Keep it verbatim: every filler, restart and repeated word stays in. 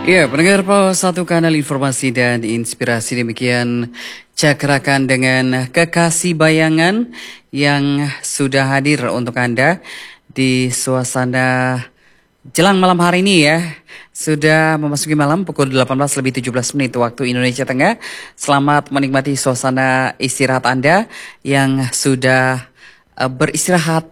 Ya, pendengar Pos satu kanal informasi dan inspirasi, demikian cakrakan dengan Kekasih Bayangan yang sudah hadir untuk Anda di suasana jelang malam hari ini ya. Sudah memasuki malam pukul delapan belas lebih tujuh belas menit waktu Indonesia Tengah. Selamat menikmati suasana istirahat Anda yang sudah uh, beristirahat